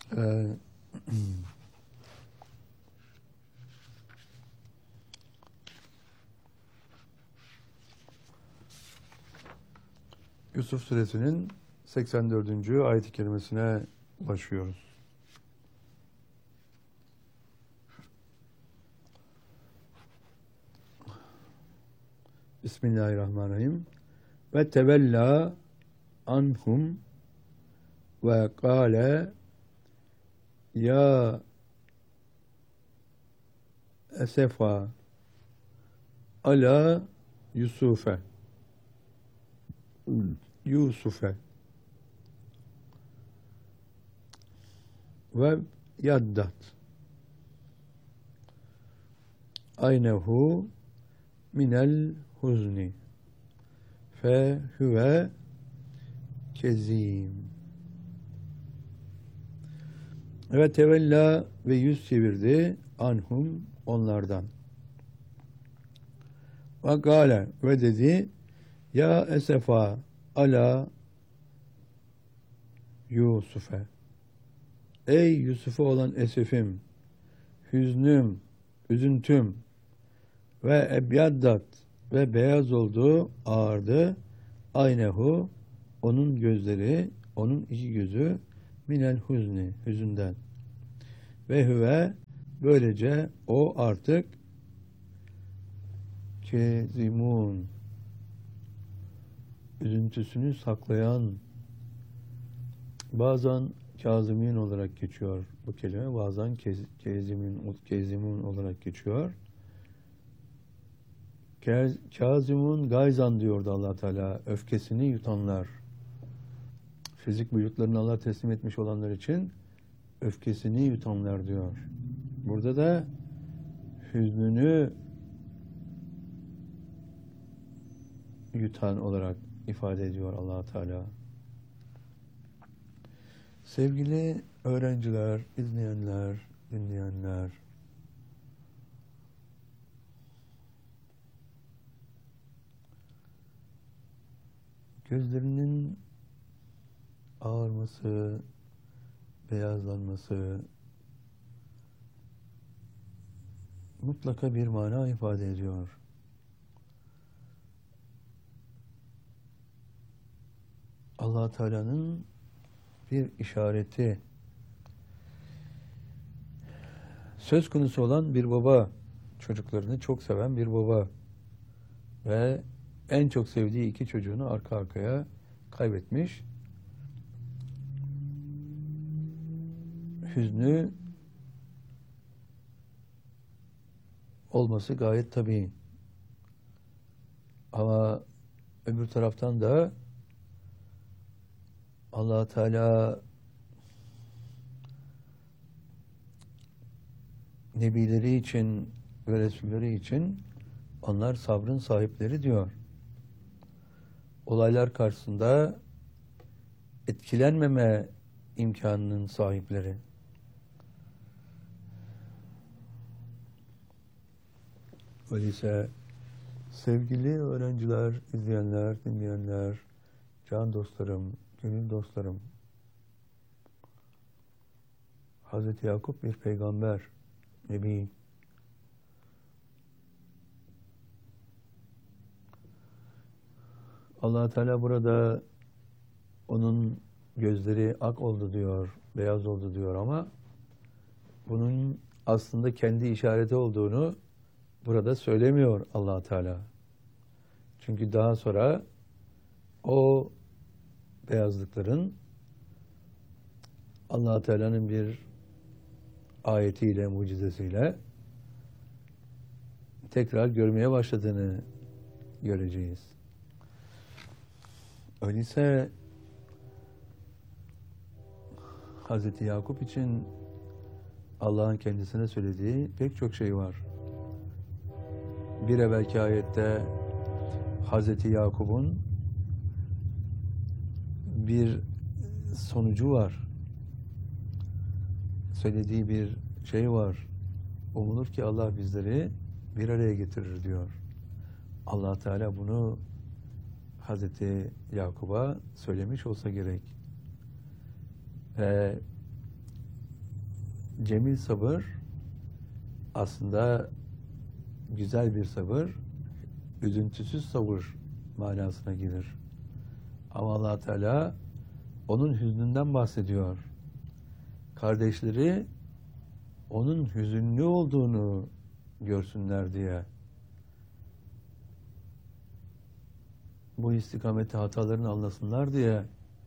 Ee, Yusuf Suresinin 84. ayet-i kerimesine başlıyoruz. Bismillahirrahmanirrahim. Ve tevella anhum ve kâle ya esefa ala Yusuf'e ve yaddat aynehu minel huzni fe huve kezim. Ve tevella ve yüz çevirdi anhum onlardan. Ve gâle ve dedi ya esefa ala Yusuf'e, ey Yusuf'a olan esefim, hüznüm, üzüntüm ve ebyaddat ve beyaz oldu, ağardı aynehu, onun gözleri, onun iki gözü minel huzni, hüzünden ve hüve, böylece o artık kezimun, üzüntüsünü saklayan, bazen kazimin olarak geçiyor bu kelime, bazen kezimun olarak geçiyor. Kazimun gayzan diyordu Allah Teala, öfkesini yutanlar. Fizik boyutlarını Allah teslim etmiş olanlar için öfkesini yutanlar diyor. Burada da hüznünü yutan olarak ifade ediyor Allah Teala. Sevgili öğrenciler, izleyenler, dinleyenler, gözlerinin ağarması, beyazlanması mutlaka bir mana ifade ediyor. Allah Teala'nın bir işareti, söz konusu olan bir baba, çocuklarını çok seven bir baba ve en çok sevdiği iki çocuğunu arka arkaya kaybetmiş. Hüznü olması gayet tabii. Ama öbür taraftan da Allah Teala nebileri için ve resulleri için onlar sabrın sahipleri diyor. Olaylar karşısında etkilenmeme imkanının sahipleri. Öyleyse sevgili öğrenciler, izleyenler, dinleyenler, can dostlarım, gönül dostlarım, Hazreti Yakup bir peygamber, nebi. Allah Teala burada onun gözleri ak oldu diyor, beyaz oldu diyor ama bunun aslında kendi işareti olduğunu burada söylemiyor Allah Teala. Çünkü daha sonra o beyazlıkların Allah Teala'nın bir ayetiyle, mucizesiyle tekrar görmeye başladığını göreceğiz. Öyleyse Hazreti Yakup için Allah'ın kendisine söylediği pek çok şey var. Bir evvelki ayette Hazreti Yakup'un bir sonucu var. Söylediği bir şey var. Umulur ki Allah bizleri bir araya getirir diyor. Allah Teala bunu Hazreti Yakup'a söylemiş olsa gerek. Ve cemil sabır aslında güzel bir sabır, üzüntüsüz sabır manasına gelir. Ama Allah Teala onun hüznünden bahsediyor. Kardeşleri onun hüzünlü olduğunu görsünler diye. Bu istikamette hatalarını anlasınlar diye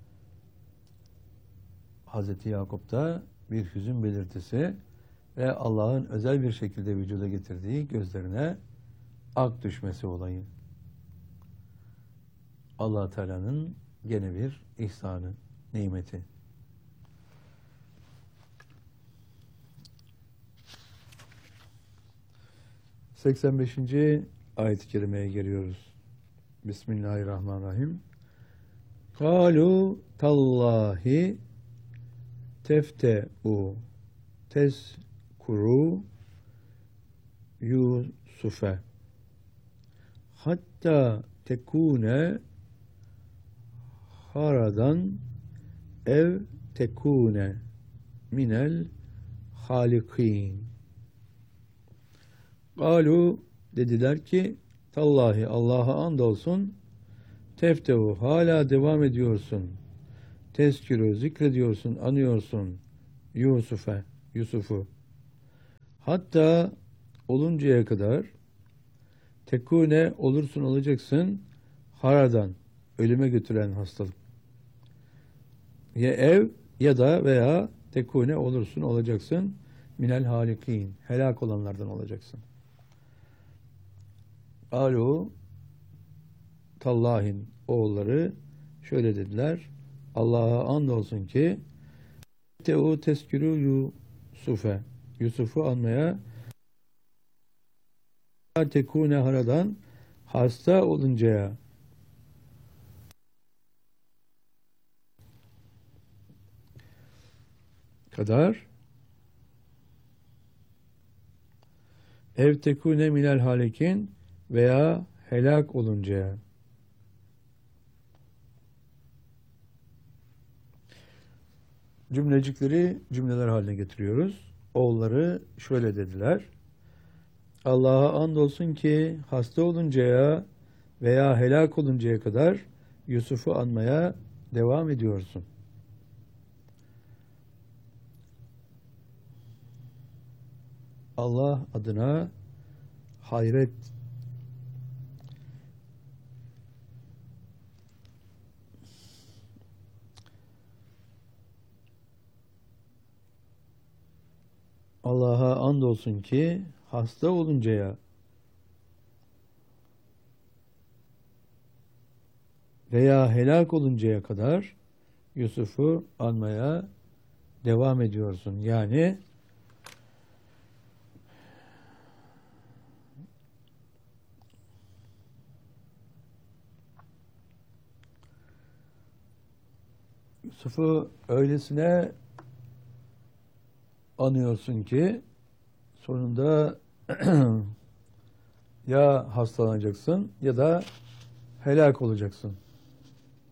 Hazreti Yakup'ta bir hüzün belirtisi ve Allah'ın özel bir şekilde vücuda getirdiği gözlerine ak düşmesi olayı. Allah Teala'nın gene bir ihsanı, nimeti. ...85. ayet-i kerimeye geliyoruz. Bismillahirrahmanirrahim. Kalu tallahi tefte'u tezkuru Yusuf'e hatta tekune haradan ev tekune minel halikin. Kalu dediler ki tallahi Allah'a andolsun teftehu hala devam ediyorsun. Tezkürü zikrediyorsun, anıyorsun Yusuf'u. Hatta oluncaya kadar tekune olursun olacaksın haradan ölüme götüren hastalık. Ya ev ya da veya tekune olursun olacaksın minel halikin helak olanlardan olacaksın. Alu Tallahin oğulları şöyle dediler. Allah'a andolsun ki teu tezkürü Yusuf'u anmaya tekune haradan hasta oluncaya kadar ev tekune minel halikin veya helak oluncaya. Cümlecikleri cümleler haline getiriyoruz. Oğulları şöyle dediler. Allah'a andolsun ki hasta oluncaya veya helak oluncaya kadar Yusuf'u anmaya devam ediyorsun. Allah adına hayret Allah'a andolsun ki hasta oluncaya veya helak oluncaya kadar Yusuf'u anmaya devam ediyorsun. Yani Yusuf'u öylesine anıyorsun ki sonunda ya hastalanacaksın ya da helak olacaksın.